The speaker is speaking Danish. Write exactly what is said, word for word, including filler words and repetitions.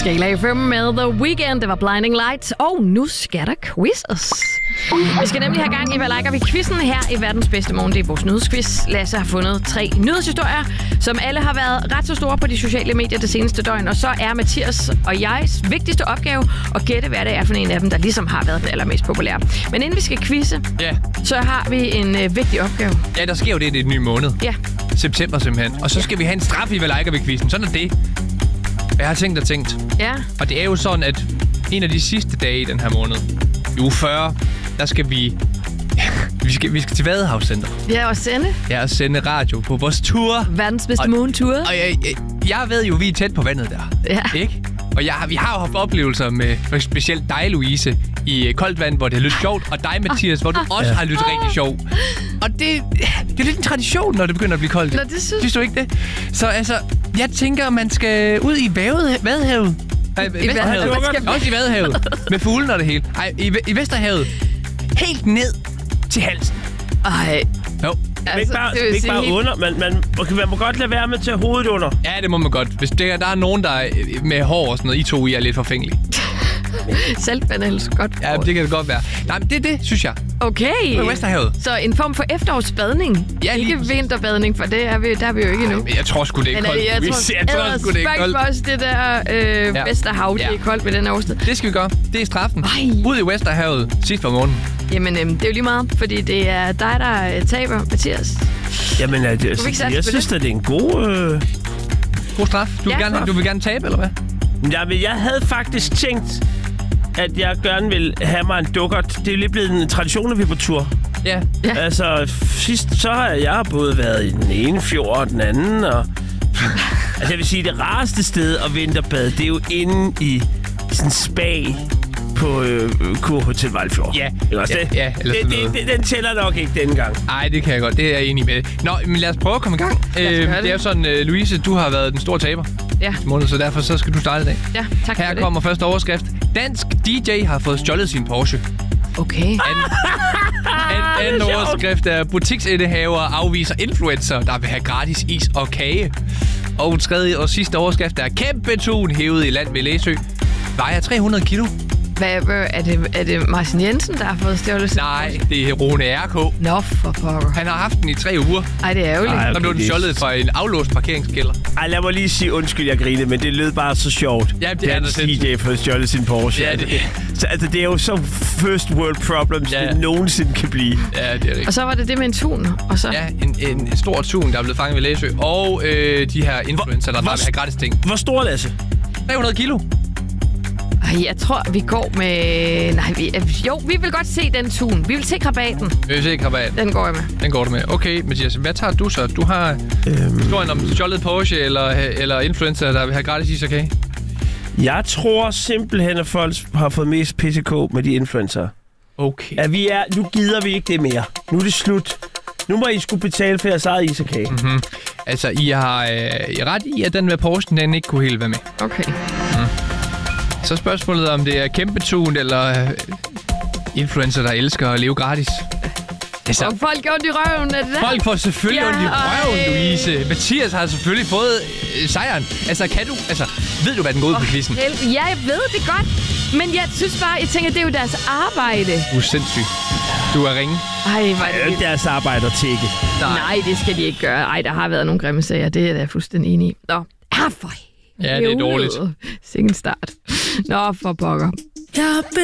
Skala fem med The Weeknd. Det var Blinding Lights. Og nu skal der quizzes. Vi skal nemlig have gang i, hvad liker vi quizzen her i verdens bedste morgen. Det er vores nyhedsquiz. Lasse har fundet tre nyhedshistorier, som alle har været ret så store på de sociale medier det seneste døgn. Og så er Mathias og jegs vigtigste opgave at gætte, hvad det er for en af dem, der ligesom har været den allermest populære. Men inden vi skal quizze, ja. så har vi en øh, vigtig opgave. Ja, der sker jo det, det er den nye måned. Ja. September simpelthen. Og så skal ja. vi have en straf i, hvad liker vi quizzen. Sådan er det. Jeg har tænkt og tænkt. Ja. Og det er jo sådan, at en af de sidste dage i den her måned, i uge fyrre, der skal vi... vi, skal, vi skal til Vadehavscenter. Ja, og sende. Ja, og sende radio på vores tur. Verdens bedste månetur. Og jeg, jeg, jeg ved jo, vi er tæt på vandet der. Ja. Ikke? Og jeg, vi har jo haft oplevelser med for specielt dig, Louise, i koldt vand, hvor det har lyttet sjovt. Og dig, Mathias, hvor du også ja. har lyttet rigtig sjovt. Og det, det er lidt en tradition, når det begynder at blive koldt. Nå, det synes... synes du ikke det? Så altså, jeg tænker, man skal ud i Vadehavet. Vadehavet. Ej, I Vesterhavet. Også i Vadehavet. Med fuglene og det hele. Ej, i, i Vesterhavet. Helt ned til halsen. Ej. Jo. Altså, ikke bare, ikke sige bare helt... under, men man, man må godt lade være med at tage hovedet under. Ja, det må man godt. Hvis det, der er nogen, der er med hår og sådan noget, I to I er lidt forfængelige. Saltvandet godt. Ja, det kan det godt være. Nej, men det er det, synes jeg. Okay. På Vesterhavet. Så en form for efterårsbadning. Ja, ikke vinterbadning, for det er vi, der er vi jo ikke endnu. Ej, jeg tror sgu, det er koldt. Jeg, jeg tror, jeg tror sgu, det er koldt. For os, det der øh, ja. Vesterhav, det ja. er koldt ved den årsted. Det skal vi gøre. Det er straffen. Ej. Ud i Vesterhavet sidst på morgenen. Jamen, øh, det er jo lige meget, fordi det er dig, der øh, taber, Mathias. Jamen, jeg, jeg, jeg, jeg synes, at det er en god... Øh... God straf. Du, ja, vil gerne, du vil gerne tabe, eller hvad? Jamen, jeg havde faktisk tænkt, at jeg gerne vil have mig en dukkert. Det er jo lige blevet en tradition, at vi er på tur. Ja. ja. Altså, sidst så har jeg både været i den ene fjord og den anden, og... altså, jeg vil sige, det rareste sted at vinterbade, det er jo inde i sådan spa på øh, Kurhotel Vejlefjord. Ja, ja, det, ja eller det, det, det, den tæller nok ikke denne gang. Nej, det kan jeg godt. Det er jeg enig med. Nå, men lad os prøve at komme i gang. Øh, det. det er jo sådan, uh, Louise, du har været den store taber. Ja. Måned, så derfor så skal du starte i dag. Ja, tak Her for det. kommer første overskrift. Dansk D J har fået stjålet sin Porsche. Okay. Anden, an, anden overskrift er, butiksindehaver afviser influencer, der vil have gratis is og kage. Og tredje og sidste overskrift er, kæmpe tun hævet i land ved Læsø. Vejer tre hundrede kilo. Hvad, er det, er det Martin Jensen, der har fået stjålet? Nej, det er Rune R K. Nå, for pokker. Han har haft den i tre uger. Ej, det er ærgerligt. Ej, der blev den stjålet fra en aflåst parkeringskælder. Ej, lad mig lige sige undskyld, jeg griner, men det lød bare så sjovt. Ja, det er det. D J får stjålet sin Porsche. Ja, det så, altså, det er jo så first world problems, ja. det nogensinde kan blive. Ja, det er rigtigt. Og så var det det med en tun, og så... Ja, en, en stor tun, der er blevet fanget ved Læsø. Og øh, de her influencer, der hvor, bare vil have gratis ting. Hvor stor, Lasse? tre hundrede kilo. Ej, jeg tror, vi går med... Nej, vi... Jo, vi vil godt se den tun. Vi vil se krabaten. Vi vil se krabaten. Den går jeg med. Den går du med. Okay, Mathias, hvad tager du så? Du har øhm. historien om stjålet Porsche eller, eller influencer, der vil have gratis is og kage? Jeg tror simpelthen, at folk har fået mest P C K med de influencer. Okay. At vi er... Nu gider vi ikke det mere. Nu er det slut. Nu må I skulle betale for jeres eget is og kage. Mm-hmm. Altså, I har øh, ret i, at den med Porsche, den ikke kunne helt være med. Okay. Mm. Så spørgsmålet om det er kæmpe tun eller øh, influencer, der elsker at leve gratis. Altså, og folk går ondt i røven, er det der? Folk får selvfølgelig ja, ondt i røven, Louise. Mathias har selvfølgelig fået øh, sejren. Altså, kan du... Altså, ved du, hvad den går ud oh, på quizzen? Ja, jeg ved det godt. Men jeg synes bare, jeg tænker, det er jo deres arbejde. Du er sindssyg. Du er ringe. Ej, det er jo ikke deres arbejde at tække. Nej. Nej, det skal de ikke gøre. Ej, der har været nogle grimme sager. Det er jeg da fuldstændig enig i. Nå, ah, for ja, det er dårligt. Sikke start. Nå, for pokker.